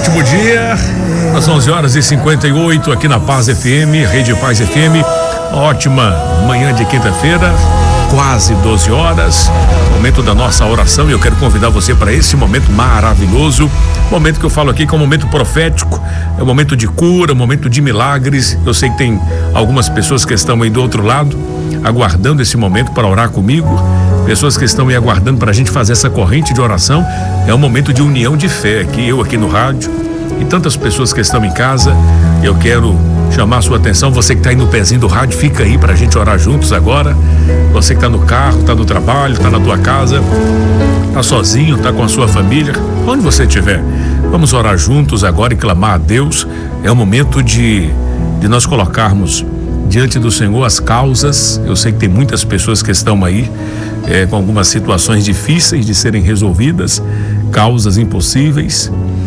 ótimo dia, às 11h58 aqui na Paz FM, Rede Paz FM. Ótima manhã de quinta-feira, quase 12 horas, momento da nossa oração, e eu quero convidar você para esse momento maravilhoso, momento que eu falo aqui que é um momento profético, é um momento de cura, um momento de milagres. Eu sei que tem algumas pessoas que estão aí do outro lado, aguardando esse momento para orar comigo, pessoas que estão aí aguardando para a gente fazer essa corrente de oração. É um momento de união de fé aqui, eu aqui no rádio e tantas pessoas que estão em casa. Eu quero chamar a sua atenção, você que está aí no pezinho do rádio, fica aí para a gente orar juntos agora. Você que está no carro, está no trabalho, está na tua casa, está sozinho, está com a sua família, onde você estiver, vamos orar juntos agora e clamar a Deus. É o momento de nós colocarmos diante do Senhor as causas. Eu sei que tem muitas pessoas que estão aí com algumas situações difíceis de serem resolvidas, causas impossíveis,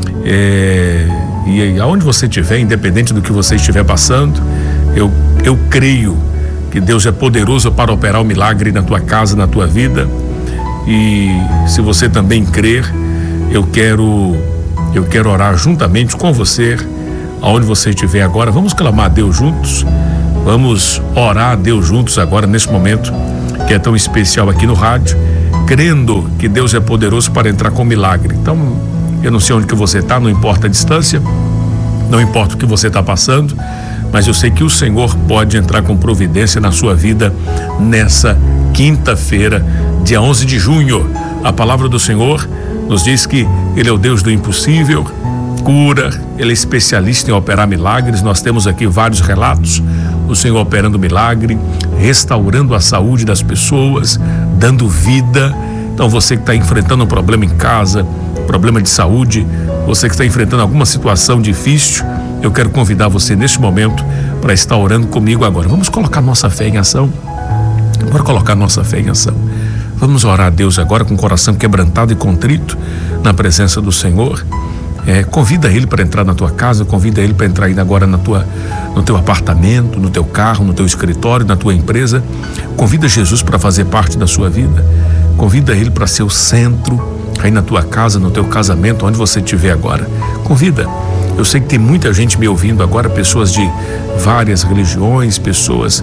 e aonde você estiver, independente do que você estiver passando, eu creio que Deus é poderoso para operar o milagre na tua casa, na tua vida. E se você também crer, eu quero orar juntamente com você, aonde você estiver agora. Vamos clamar a Deus juntos, vamos orar a Deus juntos agora, nesse momento que é tão especial aqui no rádio, crendo que Deus é poderoso para entrar com milagre. Então, eu não sei onde que você está, não importa a distância, não importa o que você está passando, mas eu sei que o Senhor pode entrar com providência na sua vida nessa quinta-feira, dia 11 de junho. A palavra do Senhor nos diz que Ele é o Deus do impossível, cura, Ele é especialista em operar milagres. Nós temos aqui vários relatos, o Senhor operando milagre, restaurando a saúde das pessoas, dando vida. Então, você que está enfrentando um problema em casa, problema de saúde, você que está enfrentando alguma situação difícil, eu quero convidar você neste momento para estar orando comigo agora. Vamos colocar nossa fé em ação. Bora colocar nossa fé em ação. Vamos orar a Deus agora com o coração quebrantado e contrito na presença do Senhor. Convida Ele para entrar na tua casa, convida Ele para entrar aí agora no teu apartamento, no teu carro, no teu escritório, na tua empresa. Convida Jesus para fazer parte da sua vida. Convida Ele para ser o centro aí na tua casa, no teu casamento, onde você estiver agora. Convida. Eu sei que tem muita gente me ouvindo agora, pessoas de várias religiões, pessoas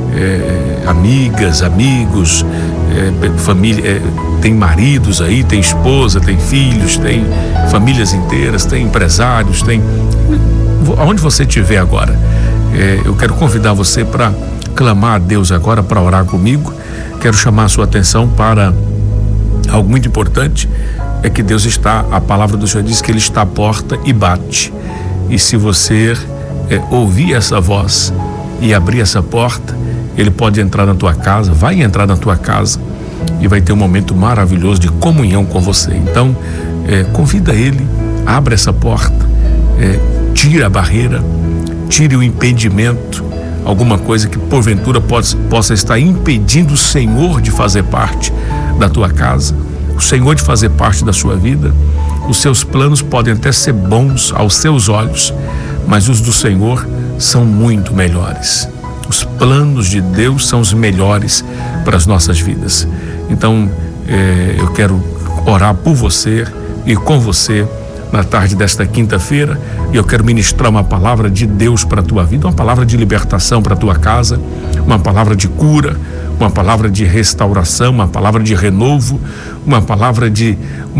amigas, amigos, família, tem maridos aí, tem esposa, tem filhos, tem famílias inteiras, tem empresários, tem... Aonde você estiver agora, eu quero convidar você para clamar a Deus agora, para orar comigo. Quero chamar a sua atenção para algo muito importante, é que Deus está, a palavra do Senhor diz que Ele está à porta e bate. E se você ouvir essa voz e abrir essa porta, Ele pode entrar na tua casa, vai entrar na tua casa e vai ter um momento maravilhoso de comunhão com você. Então, convida Ele, abre essa porta, tira a barreira, tire o impedimento, alguma coisa que porventura possa estar impedindo o Senhor de fazer parte da tua casa, o Senhor de fazer parte da sua vida. Os seus planos podem até ser bons aos seus olhos, mas os do Senhor são muito melhores. Os planos de Deus são os melhores para as nossas vidas. Então, eu quero orar por você e com você na tarde desta quinta-feira, e eu quero ministrar uma palavra de Deus para a tua vida, uma palavra de libertação para a tua casa, uma palavra de cura, uma palavra de restauração, uma palavra de renovo, uma palavra de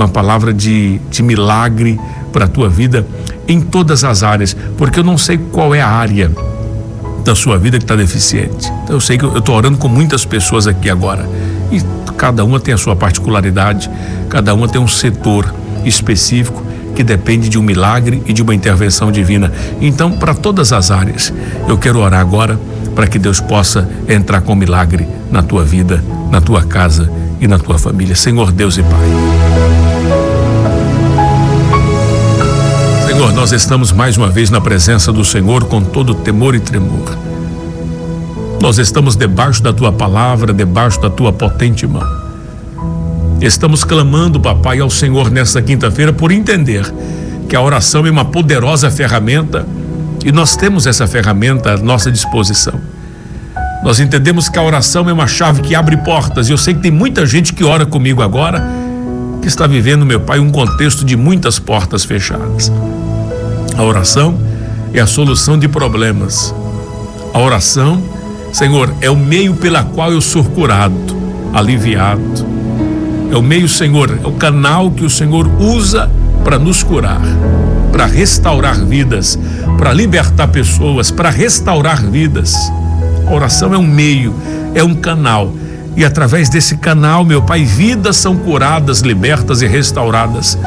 milagre para a tua vida em todas as áreas, porque eu não sei qual é a área da sua vida que está deficiente. Então, eu sei que eu estou orando com muitas pessoas aqui agora, e cada uma tem a sua particularidade, cada uma tem um setor específico que depende de um milagre e de uma intervenção divina. Então, para todas as áreas, eu quero orar agora para que Deus possa entrar com milagre na tua vida, na tua casa e na tua família. Senhor Deus e Pai, Senhor, nós estamos mais uma vez na presença do Senhor com todo temor e tremor. Nós estamos debaixo da tua palavra, debaixo da tua potente mão. Estamos clamando, papai, ao Senhor nesta quinta-feira por entender que a oração é uma poderosa ferramenta e nós temos essa ferramenta à nossa disposição. Nós entendemos que a oração é uma chave que abre portas, e eu sei que tem muita gente que ora comigo agora que está vivendo, meu pai, um contexto de muitas portas fechadas. A oração é a solução de problemas. A oração, Senhor, é o meio pela qual eu sou curado, aliviado. É o meio, Senhor, é o canal que o Senhor usa para nos curar, para restaurar vidas, para libertar pessoas, para restaurar vidas. A oração é um meio, é um canal. E através desse canal, meu Pai, vidas são curadas, libertas e restauradas.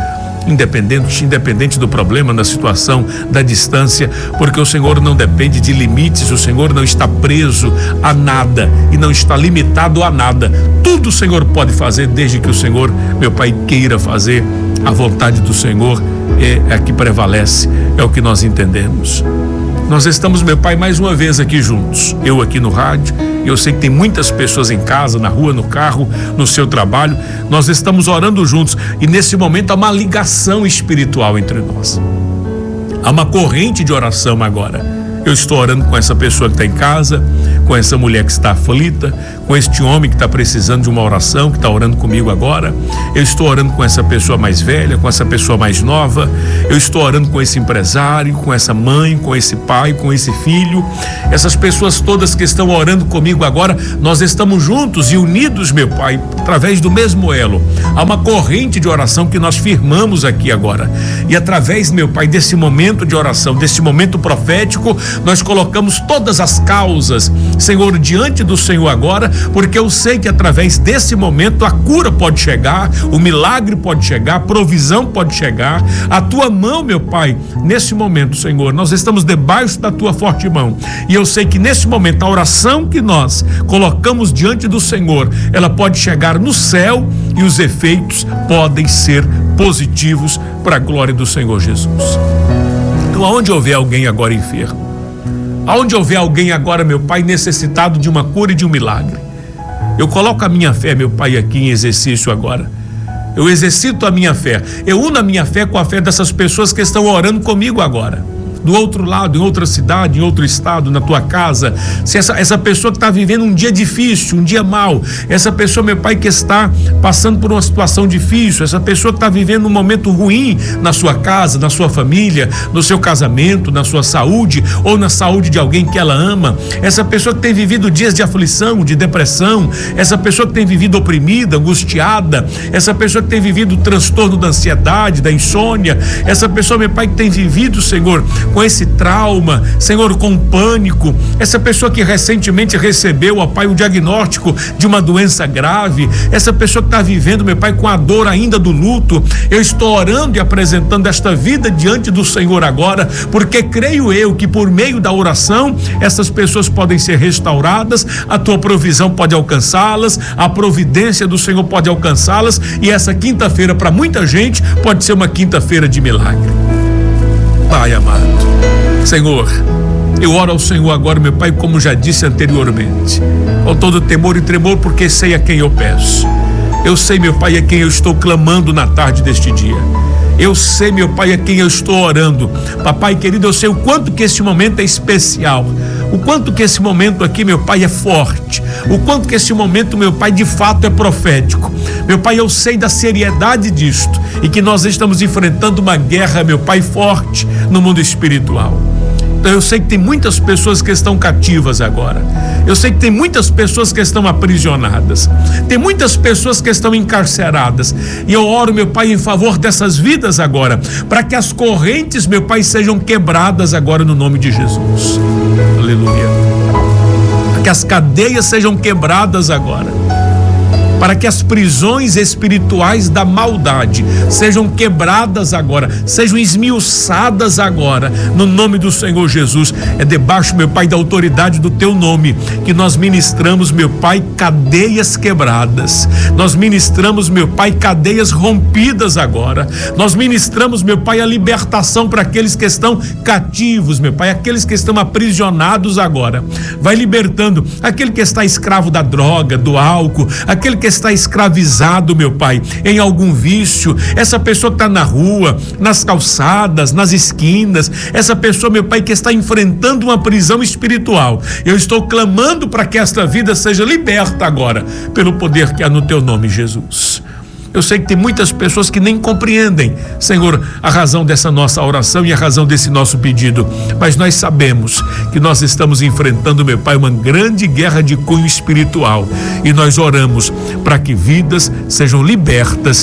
Independente do problema, da situação, da distância, porque o Senhor não depende de limites, o Senhor não está preso a nada e não está limitado a nada. Tudo o Senhor pode fazer, desde que o Senhor, meu Pai, queira fazer. A vontade do Senhor é a que prevalece, é o que nós entendemos. Nós estamos, meu Pai, mais uma vez aqui juntos, eu aqui no rádio, e eu sei que tem muitas pessoas em casa, na rua, no carro, no seu trabalho. Nós estamos orando juntos e nesse momento há uma ligação espiritual entre nós. Há uma corrente de oração agora. Eu estou orando com essa pessoa que está em casa, com essa mulher que está aflita, com este homem que está precisando de uma oração, que está orando comigo agora. Eu estou orando com essa pessoa mais velha, com essa pessoa mais nova. Eu estou orando com esse empresário, com essa mãe, com esse pai, com esse filho. Essas pessoas todas que estão orando comigo agora, nós estamos juntos e unidos, meu Pai, através do mesmo elo. Há uma corrente de oração que nós firmamos aqui agora. E através, meu Pai, desse momento de oração, desse momento profético, nós colocamos todas as causas, Senhor, diante do Senhor agora, porque eu sei que através desse momento a cura pode chegar, o milagre pode chegar, a provisão pode chegar, a tua mão, meu Pai, nesse momento, Senhor, nós estamos debaixo da tua forte mão, e eu sei que nesse momento a oração que nós colocamos diante do Senhor, ela pode chegar no céu e os efeitos podem ser positivos para a glória do Senhor Jesus. Então, aonde houver alguém agora enfermo, aonde houver alguém agora, meu Pai, necessitado de uma cura e de um milagre, eu coloco a minha fé, meu Pai, aqui em exercício agora. Eu exercito a minha fé, eu uno a minha fé com a fé dessas pessoas que estão orando comigo agora. Do outro lado, em outra cidade, em outro estado, na tua casa, se essa pessoa que está vivendo um dia difícil, um dia mau, essa pessoa, meu Pai, que está passando por uma situação difícil, essa pessoa que está vivendo um momento ruim na sua casa, na sua família, no seu casamento, na sua saúde ou na saúde de alguém que ela ama, essa pessoa que tem vivido dias de aflição, de depressão, essa pessoa que tem vivido oprimida, angustiada, essa pessoa que tem vivido o transtorno da ansiedade, da insônia, essa pessoa, meu Pai, que tem vivido, Senhor, com esse trauma, Senhor, com pânico, essa pessoa que recentemente recebeu, ó Pai, o diagnóstico de uma doença grave, essa pessoa que está vivendo, meu Pai, com a dor ainda do luto, eu estou orando e apresentando esta vida diante do Senhor agora, porque creio eu que por meio da oração, essas pessoas podem ser restauradas, a tua provisão pode alcançá-las, a providência do Senhor pode alcançá-las, e essa quinta-feira para muita gente pode ser uma quinta-feira de milagre. Pai amado, Senhor, eu oro ao Senhor agora, meu Pai, como já disse anteriormente, com todo temor e tremor, porque sei a quem eu peço. Eu sei, meu Pai, a quem eu estou clamando na tarde deste dia. Eu sei, meu Pai, a quem eu estou orando. Papai querido, eu sei o quanto que esse momento é especial, o quanto que esse momento aqui, meu Pai, é forte, o quanto que esse momento, meu Pai, de fato é profético. Meu Pai, eu sei da seriedade disto e que nós estamos enfrentando uma guerra, meu Pai, forte no mundo espiritual. Então eu sei que tem muitas pessoas que estão cativas agora. Eu sei que tem muitas pessoas que estão aprisionadas. Tem muitas pessoas que estão encarceradas. E eu oro, meu Pai, em favor dessas vidas agora, para que as correntes, meu Pai, sejam quebradas agora no nome de Jesus. Aleluia. Para que as cadeias sejam quebradas agora, para que as prisões espirituais da maldade sejam quebradas agora, sejam esmiuçadas agora, no nome do Senhor Jesus. É debaixo, meu Pai, da autoridade do teu nome que nós ministramos, meu Pai, cadeias quebradas. Nós ministramos, meu Pai, cadeias rompidas agora. Nós ministramos, meu Pai, a libertação para aqueles que estão cativos, meu Pai, aqueles que estão aprisionados agora. Vai libertando aquele que está escravo da droga, do álcool, aquele que está escravizado, meu Pai, em algum vício, essa pessoa que está na rua, nas calçadas, nas esquinas, essa pessoa, meu Pai, que está enfrentando uma prisão espiritual. Eu estou clamando para que esta vida seja liberta agora, pelo poder que há no teu nome, Jesus. Eu sei que tem muitas pessoas que nem compreendem, Senhor, a razão dessa nossa oração e a razão desse nosso pedido, mas nós sabemos que nós estamos enfrentando, meu Pai, uma grande guerra de cunho espiritual, e nós oramos para que vidas sejam libertas,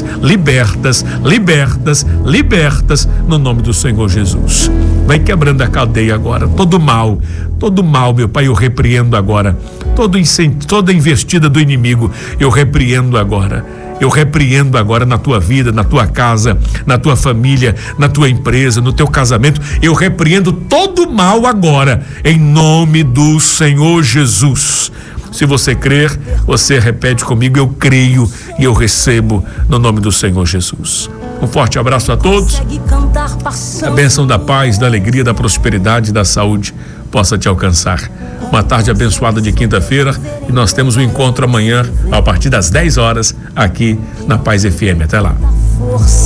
no nome do Senhor Jesus. Vai quebrando a cadeia agora, todo mal, meu Pai, eu repreendo agora, toda investida do inimigo, eu repreendo agora. Eu repreendo agora na tua vida, na tua casa, na tua família, na tua empresa, no teu casamento. Eu repreendo todo mal agora, em nome do Senhor Jesus. Se você crer, você repete comigo: eu creio e eu recebo no nome do Senhor Jesus. Um forte abraço a todos. A bênção da paz, da alegria, da prosperidade e da saúde possa te alcançar. Uma tarde abençoada de quinta-feira, e nós temos um encontro amanhã a partir das 10 horas aqui na Paz FM. Até lá.